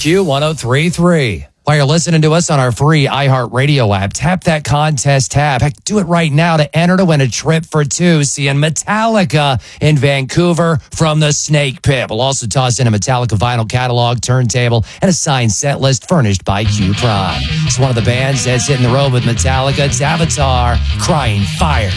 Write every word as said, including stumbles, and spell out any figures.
Q one oh three point three. While you're listening to us on our free iHeartRadio app, tap that contest tab. Heck, do it right now to enter to win a trip for two seeing Metallica in Vancouver from the Snake Pit. We'll also toss in a Metallica vinyl catalog, turntable, and a signed set list furnished by Q Prime. It's one of the bands that's hitting the road with Metallica. It's Avatar, Crying Fire.